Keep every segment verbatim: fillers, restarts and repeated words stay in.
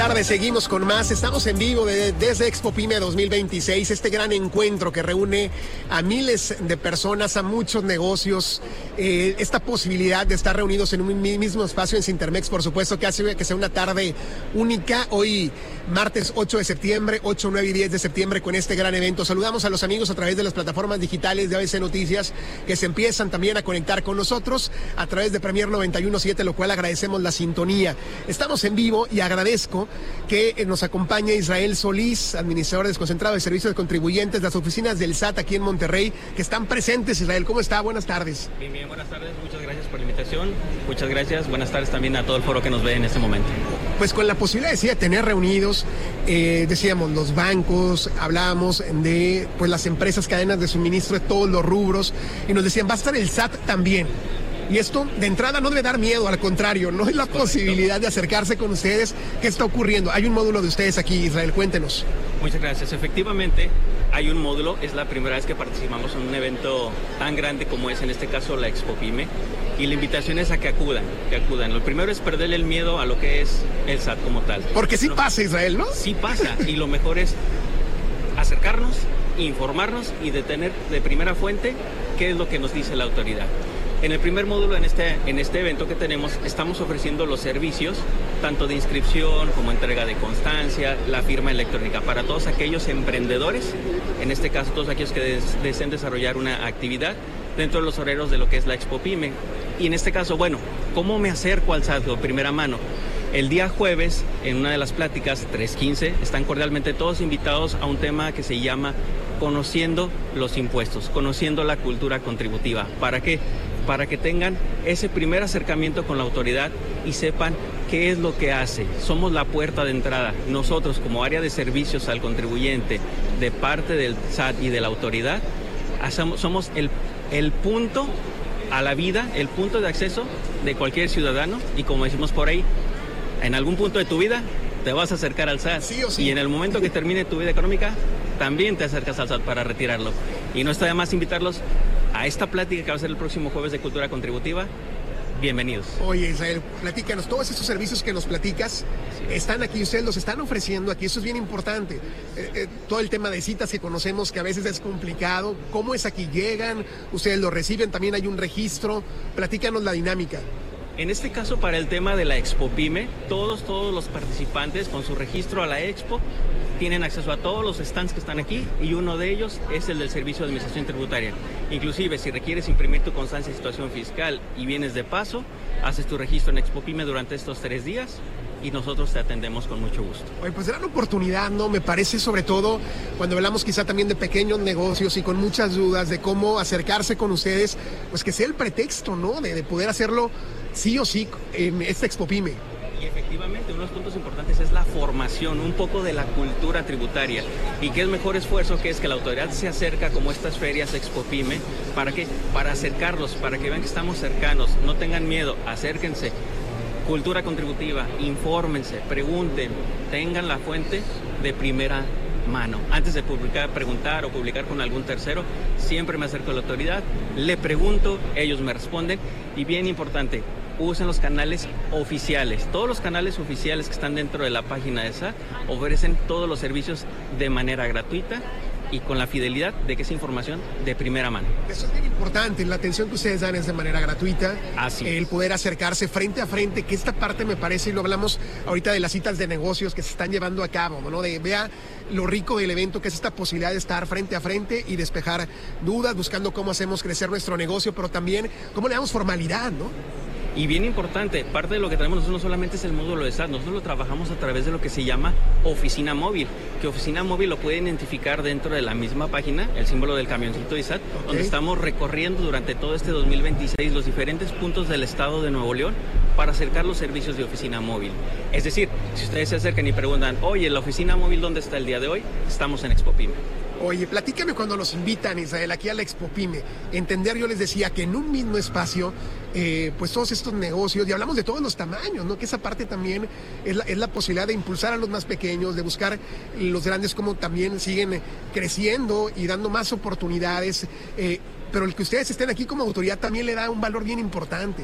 tarde, seguimos con más. Estamos en vivo de, desde Expo Pyme dos mil veintiséis, este gran encuentro que reúne a miles de personas, a muchos negocios. Eh, esta posibilidad de estar reunidos en un mismo espacio en Cintermex, por supuesto que hace que sea una tarde única. Hoy, martes ocho de septiembre, ocho, nueve y diez de septiembre, con este gran evento. Saludamos a los amigos a través de las plataformas digitales de A B C Noticias, que se empiezan también a conectar con nosotros a través de Premier noventa y uno punto siete, lo cual agradecemos la sintonía. Estamos en vivo y agradezco que nos acompañe Israel Solís, administrador desconcentrado de servicios de contribuyentes, las oficinas del S A T aquí en Monterrey, que están presentes. Israel, ¿cómo está? Buenas tardes. Bien, bien, buenas tardes. Muchas gracias por la invitación. Muchas gracias. Buenas tardes también a todo el foro que nos ve en este momento. Pues con la posibilidad, decía, de tener reunidos, eh, decíamos, los bancos, hablábamos de pues las empresas, cadenas de suministro de todos los rubros, y nos decían, va a estar el S A T también. Y esto, de entrada, no debe dar miedo, al contrario, no es la Correcto. Posibilidad de acercarse con ustedes. ¿Qué está ocurriendo? Hay un módulo de ustedes aquí, Israel, cuéntenos. Muchas gracias. Efectivamente, hay un módulo. Es la primera vez que participamos en un evento tan grande como es, en este caso, la Expo Pyme. Y la invitación es a que acudan, que acudan. Lo primero es perderle el miedo a lo que es el S A T como tal. Porque sí lo, pasa, Israel, ¿no? Sí pasa. Y lo mejor es acercarnos, informarnos y detener de primera fuente qué es lo que nos dice la autoridad. En el primer módulo, en este, en este evento que tenemos, estamos ofreciendo los servicios, tanto de inscripción como entrega de constancia, la firma electrónica, para todos aquellos emprendedores, en este caso todos aquellos que des, deseen desarrollar una actividad dentro de los horarios de lo que es la Expo Pyme. Y en este caso, bueno, ¿cómo me acerco al S A T de primera mano? El día jueves, en una de las pláticas, tres quince, están cordialmente todos invitados a un tema que se llama Conociendo los Impuestos, Conociendo la Cultura Contributiva. ¿Para qué? Para que tengan ese primer acercamiento con la autoridad y sepan qué es lo que hace. Somos la puerta de entrada. Nosotros, como área de servicios al contribuyente, de parte del S A T y de la autoridad, hacemos, somos el, el punto a la vida, el punto de acceso de cualquier ciudadano. Y como decimos por ahí, en algún punto de tu vida te vas a acercar al S A T. Sí o sí. Y en el momento que termine tu vida económica, también te acercas al S A T para retirarlo. Y no está de más invitarlos a esta plática que va a ser el próximo jueves de Cultura Contributiva. Bienvenidos. Oye, Israel, platícanos, todos estos servicios que nos platicas, sí, están aquí, ustedes los están ofreciendo aquí, eso es bien importante. Eh, eh, todo el tema de citas que conocemos que a veces es complicado, ¿cómo es aquí? ¿Llegan? ¿Ustedes lo reciben? ¿También hay un registro? Platícanos la dinámica. En este caso, para el tema de la Expo Pyme, todos, todos los participantes con su registro a la Expo tienen acceso a todos los stands que están aquí, y uno de ellos es el del Servicio de Administración Tributaria. Inclusive, si requieres imprimir tu constancia de situación fiscal y vienes de paso, haces tu registro en Expo Pyme durante estos tres días y nosotros te atendemos con mucho gusto. Oye, pues gran oportunidad, ¿no? Me parece, sobre todo cuando hablamos quizá también de pequeños negocios y con muchas dudas de cómo acercarse con ustedes, pues que sea el pretexto, ¿no? De, de poder hacerlo sí o sí en esta Expo Pyme. Y efectivamente, uno de los puntos importantes es la formación, un poco de la cultura tributaria. Y qué es mejor esfuerzo que es que la autoridad se acerca como estas ferias Expo Pyme. ¿Para qué? Para acercarlos, para que vean que estamos cercanos, no tengan miedo, acérquense. Cultura contributiva, infórmense, pregunten, tengan la fuente de primera mano. Antes de publicar, preguntar o publicar con algún tercero, siempre me acerco a la autoridad, le pregunto, ellos me responden. Y bien importante, usen los canales oficiales. Todos los canales oficiales que están dentro de la página de S A T ofrecen todos los servicios de manera gratuita y con la fidelidad de que es información de primera mano. Eso es bien importante, la atención que ustedes dan es de manera gratuita. Así el es. Poder acercarse frente a frente, que esta parte me parece, y lo hablamos ahorita de las citas de negocios que se están llevando a cabo, ¿no? De vea lo rico del evento, que es esta posibilidad de estar frente a frente y despejar dudas, buscando cómo hacemos crecer nuestro negocio, pero también cómo le damos formalidad, ¿no? Y bien importante, parte de lo que tenemos nosotros no solamente es el módulo de S A T, nosotros lo trabajamos a través de lo que se llama oficina móvil, que oficina móvil lo pueden identificar dentro de la misma página, el símbolo del camioncito de S A T, okay, donde estamos recorriendo durante todo este dos mil veintiséis los diferentes puntos del estado de Nuevo León para acercar los servicios de oficina móvil. Es decir, si ustedes se acercan y preguntan, oye, ¿la oficina móvil dónde está el día de hoy? Estamos en Expo Pyme. Oye, platícame cuando nos invitan, Israel, aquí a la Expo Pyme. Entender, yo les decía que en un mismo espacio, eh, pues todos estos negocios, y hablamos de todos los tamaños, ¿no? Que esa parte también es la, es la posibilidad de impulsar a los más pequeños, de buscar los grandes como también siguen creciendo y dando más oportunidades. Eh, pero el que ustedes estén aquí como autoridad también le da un valor bien importante.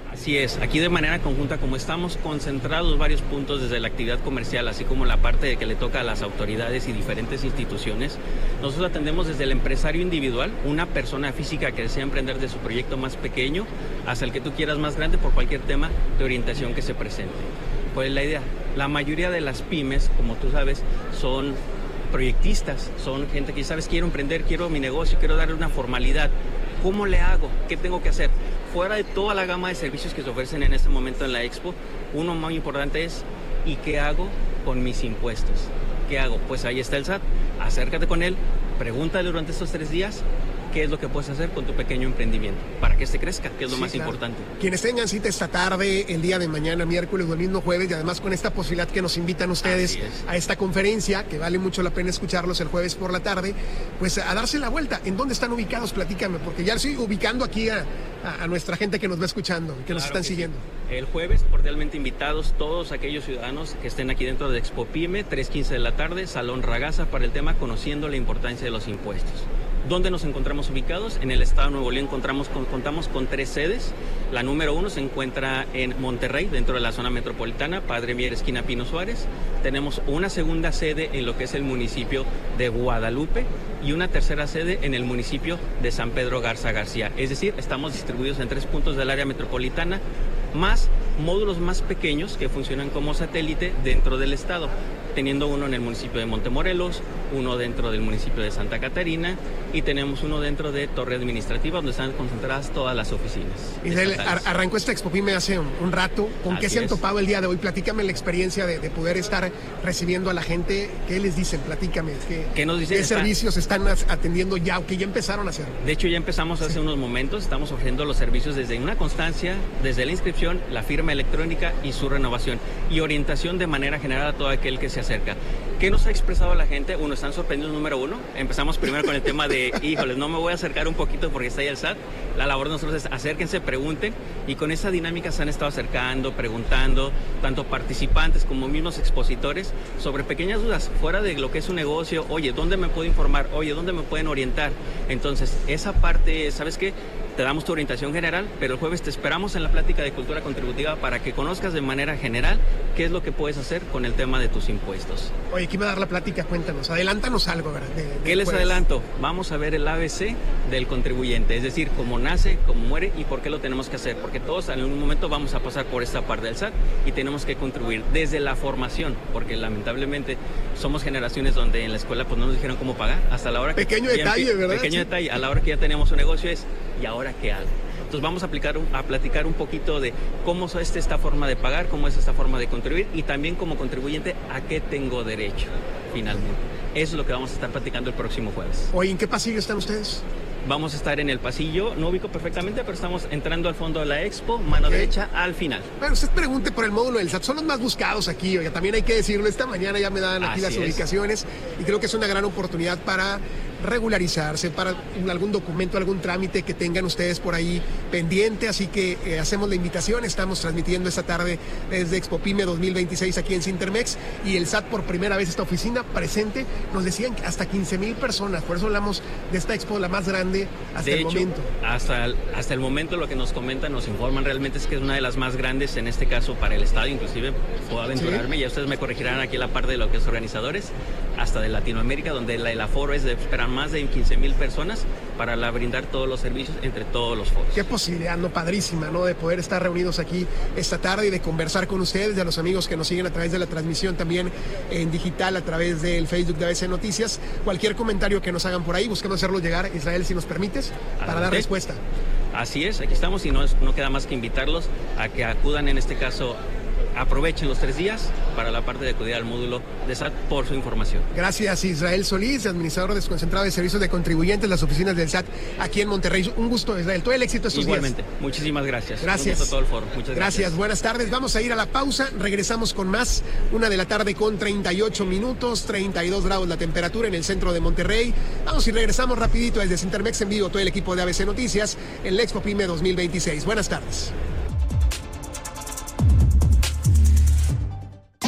Así es, aquí de manera conjunta, como estamos concentrados varios puntos desde la actividad comercial, así como la parte de que le toca a las autoridades y diferentes instituciones, nosotros atendemos desde el empresario individual, una persona física que desea emprender de su proyecto más pequeño hasta el que tú quieras más grande por cualquier tema de orientación que se presente. ¿Cuál es la idea? La mayoría de las pymes, como tú sabes, son proyectistas, son gente que, sabes, quiero emprender, quiero mi negocio, quiero darle una formalidad. ¿Cómo le hago? ¿Qué tengo que hacer? Fuera de toda la gama de servicios que se ofrecen en este momento en la Expo, uno muy importante es, ¿y qué hago con mis impuestos? ¿Qué hago? Pues ahí está el S A T, acércate con él, pregúntale durante estos tres días qué es lo que puedes hacer con tu pequeño emprendimiento para que este crezca, que es lo sí, más claro. importante. Quienes tengan cita esta tarde, el día de mañana, miércoles o el mismo jueves, y además con esta posibilidad que nos invitan ustedes a esta conferencia, que vale mucho la pena escucharlos el jueves por la tarde, pues a darse la vuelta. ¿En dónde están ubicados? Platícame, porque ya estoy ubicando aquí a, a, a nuestra gente que nos va escuchando, que claro nos están que siguiendo. Sí. El jueves, cordialmente invitados todos aquellos ciudadanos que estén aquí dentro de Expo Pyme, tres quince de la tarde, Salón Ragazza, para el tema Conociendo la importancia de los impuestos. ¿Dónde nos encontramos ubicados? En el estado de Nuevo León encontramos con, contamos con tres sedes. La número uno se encuentra en Monterrey, dentro de la zona metropolitana, Padre Mier, esquina Pino Suárez. Tenemos una segunda sede en lo que es el municipio de Guadalupe y una tercera sede en el municipio de San Pedro Garza García. Es decir, estamos distribuidos en tres puntos del área metropolitana, más módulos más pequeños que funcionan como satélite dentro del estado, teniendo uno en el municipio de Montemorelos, uno dentro del municipio de Santa Catarina y tenemos uno dentro de Torre Administrativa, donde están concentradas todas las oficinas. Israel, arrancó esta Expo Pyme hace un, un rato. ¿Con Así qué se han topado el día de hoy? Platícame la experiencia de, de poder estar recibiendo a la gente. ¿Qué les dicen? Platícame. ¿Qué, ¿Qué nos dicen? ¿Qué servicios están atendiendo ya o que ya empezaron a hacer? De hecho, ya empezamos hace sí. unos momentos. Estamos ofreciendo los servicios desde una constancia, desde la inscripción, la firma electrónica y su renovación. Y orientación de manera general a todo aquel que se acerca. ¿Qué nos ha expresado la gente? Uno, están sorprendidos, número uno. Empezamos primero con el tema de, híjoles, no me voy a acercar un poquito porque está ahí el S A T. La labor de nosotros es acérquense, pregunten, y con esa dinámica se han estado acercando, preguntando, tanto participantes como mismos expositores, sobre pequeñas dudas, fuera de lo que es un negocio. Oye, ¿dónde me puedo informar? Oye, ¿dónde me pueden orientar? Entonces, esa parte, ¿sabes qué? Te damos tu orientación general, pero el jueves te esperamos en la plática de cultura contributiva para que conozcas de manera general qué es lo que puedes hacer con el tema de tus impuestos. Oye, ¿quién va a dar la plática? Cuéntanos, adelántanos algo, ¿verdad? De, de ¿Qué les jueves. adelanto? Vamos a ver el A B C del contribuyente, es decir, cómo nace, cómo muere y por qué lo tenemos que hacer, porque todos en algún momento vamos a pasar por esta parte del S A T y tenemos que contribuir desde la formación, porque lamentablemente somos generaciones donde en la escuela pues no nos dijeron cómo pagar, hasta la hora que... Pequeño detalle, ¿verdad? Pequeño sí. detalle, a la hora que ya tenemos un negocio es, ¿y ahora qué hago? Entonces vamos a, aplicar, a platicar un poquito de cómo es esta forma de pagar, cómo es esta forma de contribuir y también como contribuyente a qué tengo derecho finalmente. Eso es lo que vamos a estar platicando el próximo jueves. Oye, ¿en qué pasillo están ustedes? Vamos a estar en el pasillo, no ubico perfectamente, pero estamos entrando al fondo de la Expo, mano okay. derecha al final. Bueno, usted pregunte por el módulo del S A T, son los más buscados aquí, oiga, también hay que decirlo, esta mañana ya me dan aquí Así las es. ubicaciones y creo que es una gran oportunidad para regularizarse, para algún documento, algún trámite que tengan ustedes por ahí pendiente, así que eh, hacemos la invitación, estamos transmitiendo esta tarde desde Expo Pyme dos mil veintiséis aquí en Cintermex y el S A T por primera vez esta oficina presente, nos decían que hasta quince mil personas, por eso hablamos de esta Expo, la más grande hasta de el hecho, momento. Hasta el, hasta el momento lo que nos comentan, nos informan realmente es que es una de las más grandes en este caso para el estadio, inclusive puedo aventurarme, ¿Sí? ya ustedes me corregirán aquí la parte de lo que es organizadores, hasta de Latinoamérica, donde la, el aforo es de esperar más de quince mil personas para la, brindar todos los servicios entre todos los foros. Qué posibilidad, ¿no? Padrísima, ¿no? De poder estar reunidos aquí esta tarde y de conversar con ustedes, de los amigos que nos siguen a través de la transmisión también en digital, a través del Facebook de A B C Noticias. Cualquier comentario que nos hagan por ahí, busquemos hacerlo llegar, Israel, si nos permites, para Adelante. dar respuesta. Así es, aquí estamos y no, es, no queda más que invitarlos a que acudan en este caso, aprovechen los tres días para la parte de acudir al módulo de S A T por su información. Gracias, Israel Solís, administrador desconcentrado de servicios de contribuyentes, las oficinas del S A T aquí en Monterrey. Un gusto, Israel. Todo el éxito estos Igualmente. días. Igualmente. Muchísimas gracias. Gracias. Un gusto a todo el foro. Muchas gracias. Gracias. Buenas tardes. Vamos a ir a la pausa. Regresamos con más. Una de la tarde con treinta y ocho minutos, treinta y dos grados la temperatura en el centro de Monterrey. Vamos y regresamos rapidito desde Cintermex en vivo. Todo el equipo de A B C Noticias en la Expo Pyme dos mil veintiséis. Buenas tardes.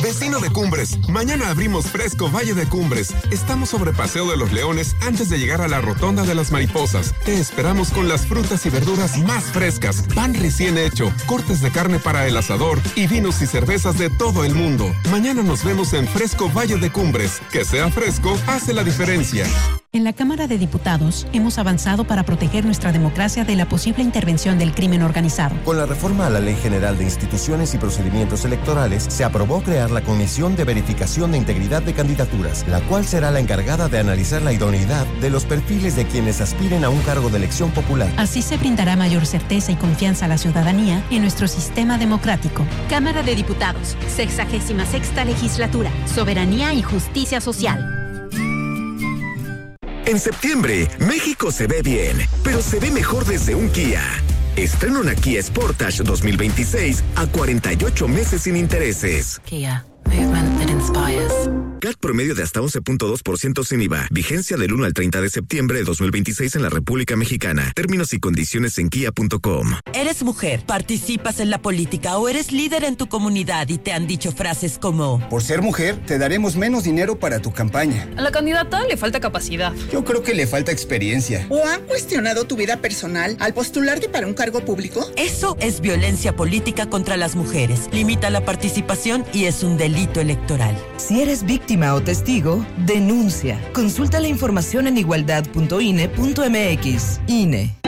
Vecino de Cumbres, mañana abrimos Fresco Valle de Cumbres. Estamos sobre Paseo de los Leones antes de llegar a la Rotonda de las Mariposas. Te esperamos con las frutas y verduras más frescas, pan recién hecho, cortes de carne para el asador y vinos y cervezas de todo el mundo. Mañana nos vemos en Fresco Valle de Cumbres. Que sea fresco hace la diferencia. En la Cámara de Diputados hemos avanzado para proteger nuestra democracia de la posible intervención del crimen organizado. Con la reforma a la Ley General de Instituciones y Procedimientos Electorales, se aprobó crear la Comisión de Verificación de Integridad de Candidaturas, la cual será la encargada de analizar la idoneidad de los perfiles de quienes aspiren a un cargo de elección popular. Así se brindará mayor certeza y confianza a la ciudadanía en nuestro sistema democrático. Cámara de Diputados, sexagésima sexta legislatura, soberanía y justicia social. En septiembre, México se ve bien, pero se ve mejor desde un Kia. Estrena una Kia Sportage dos mil veintiséis a cuarenta y ocho meses sin intereses. Kia, movement that inspires. C A T promedio de hasta once punto dos por ciento sin I V A. Vigencia del uno al treinta de septiembre de dos mil veintiséis en la República Mexicana. Términos y condiciones en kia punto com. ¿Eres mujer, participas en la política o eres líder en tu comunidad y te han dicho frases como: por ser mujer, te daremos menos dinero para tu campaña? A la candidata le falta capacidad. Yo creo que le falta experiencia. ¿O han cuestionado tu vida personal al postularte para un cargo público? Eso es violencia política contra las mujeres. Limita la participación y es un delito electoral. Si eres víctima o testigo, denuncia. Consulta la información en igualdad punto i n e punto m x. I N E.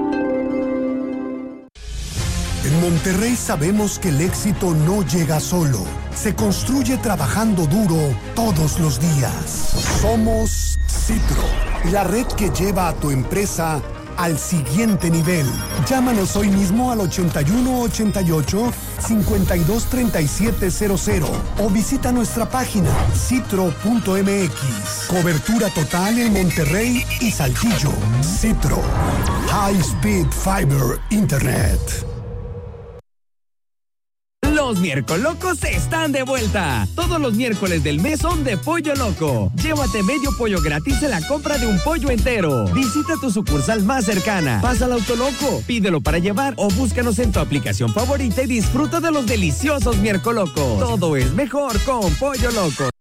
En Monterrey sabemos que el éxito no llega solo. Se construye trabajando duro todos los días. Somos Citro, la red que lleva a tu empresa al siguiente nivel. Llámanos hoy mismo al ochenta y uno ochenta y ocho, cincuenta y dos treinta y siete cero cero o visita nuestra página citro punto m x. Cobertura total en Monterrey y Saltillo. Citro. High Speed Fiber Internet. Los Miércolocos están de vuelta. Todos los miércoles del mes son de Pollo Loco. Llévate medio pollo gratis en la compra de un pollo entero. Visita tu sucursal más cercana. Pasa al Autoloco, pídelo para llevar o búscanos en tu aplicación favorita y disfruta de los deliciosos Miércolocos. Todo es mejor con Pollo Loco.